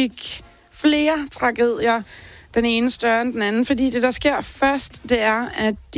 musik. Flere tragedier. Den ene større end den anden. Fordi det, der sker først, det er,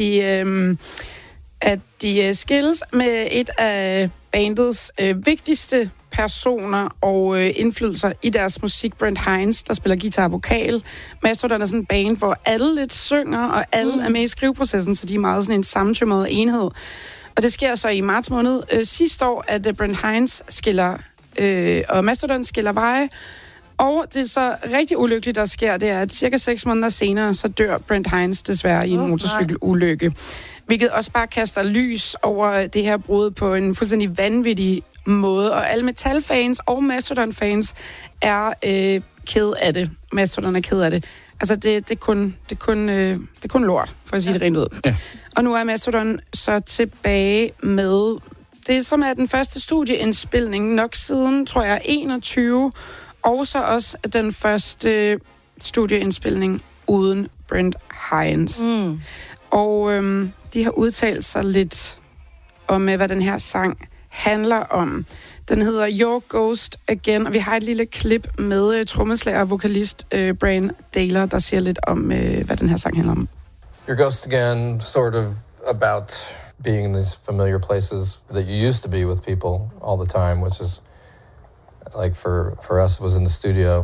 at de skilles med et af bandets vigtigste personer og indflydelser i deres musik. Brent Hinds, der spiller guitar og vokal. Mastodon er sådan en band, hvor alle lidt synger, og alle er med i skriveprocessen, så de er meget sådan en sammentømret enhed. Og det sker så i marts måned sidste år, at Brent Hinds skiller, og Mastodon skiller veje. Og det er så rigtig ulykkeligt, der sker, det er, at cirka 6 måneder senere, så dør Brent Hinds desværre i en motorcykelulykke. Hvilket også bare kaster lys over det her brud på en fuldstændig vanvittig måde. Og alle metalfans og Mastodon-fans er ked af det. Mastodon er ked af det. Altså, det er kun lort, for at sige det rent ud. Ja. Og nu er Mastodon så tilbage med det, som er den første studieindspilning nok siden, tror jeg, 21, og så også den første studieindspilning uden Brent Hinds. Og de har udtalt sig lidt om, hvad den her sang handler om. Den hedder Your Ghost Again, og vi har et lille klip med trommeslager og vokalist Brian Daler, der siger lidt om, hvad den her sang handler om. Your Ghost Again, sort of about being in these familiar places that you used to be with people all the time, which is like for us, it was in the studio.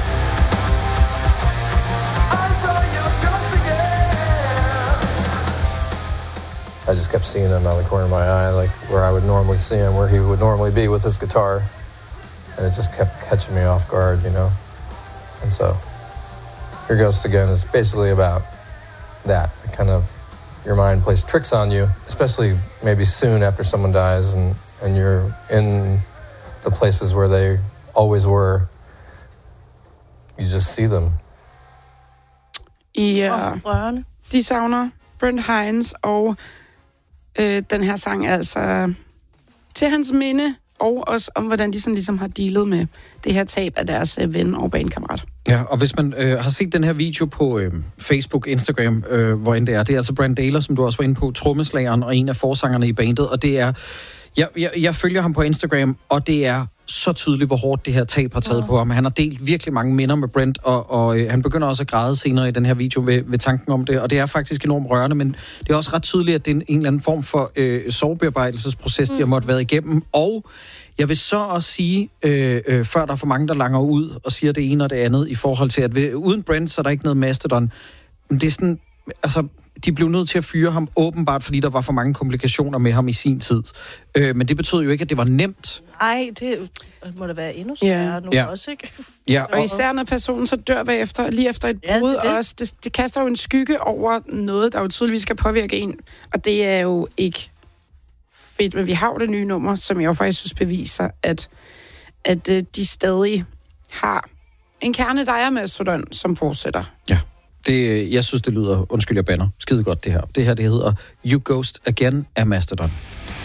I just kept seeing him out of the corner of my eye, like where I would normally see him, where he would normally be with his guitar. And it just kept catching me off guard, you know. And so, Your Ghost Again is basically about that. It kind of, your mind plays tricks on you, especially maybe soon after someone dies and you're in the places where they always were. You just see them. Ja, de savner Brent Hinds, og den her sang er altså til hans minde, og også om, hvordan de sådan ligesom har dealet med det her tab af deres ven og bandkammerat. Ja, og hvis man har set den her video på Facebook, Instagram, hvor end det er altså Brian Daler, som du også var inde på, trommeslageren og en af forsangerne i bandet, og det er, jeg følger ham på Instagram, og det er så tydeligt, hvor hårdt det her tab har taget på ham. Han har delt virkelig mange minder med Brent, og han begynder også at græde senere i den her video ved tanken om det, og det er faktisk enormt rørende, men det er også ret tydeligt, at det er en eller anden form for sorgbearbejdelsesproces, de har måttet være igennem, og jeg vil så også sige, før der er for mange, der langer ud og siger det ene og det andet, i forhold til, at uden Brent, så er der ikke noget Mastodon. Det er sådan, altså, de blev nødt til at fyre ham åbenbart, fordi der var for mange komplikationer med ham i sin tid. Men det betød jo ikke, at det var nemt. Ej, det må da være endnu sværere nu også, ikke? Ja, og især når personen så dør bagefter, lige efter et brud, det. Også, det kaster jo en skygge over noget, der jo tydeligvis skal påvirke en. Og det er jo ikke fedt, men vi har jo det nye nummer, som jeg jo faktisk synes beviser, at de stadig har en kerne, der er Mastodon, som fortsætter. Ja. Jeg synes, det lyder, undskyld, jeg bander, skide godt det her. Det her, det hedder You Ghost Again af Mastodon.